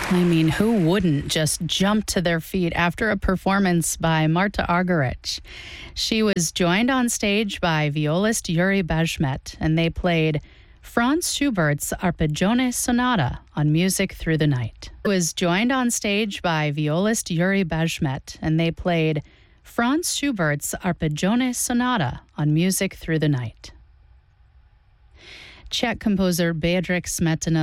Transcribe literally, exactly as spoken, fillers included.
I mean, who wouldn't just jump to their feet after a performance by Marta Argerich? She was joined on stage by violist Yuri Bajmet, and they played Franz Schubert's Arpeggione Sonata on Music Through the Night. Was joined on stage by violist Yuri Bajmet, and they played Franz Schubert's Arpeggione Sonata on Music Through the Night. Czech composer Bedřich Smetana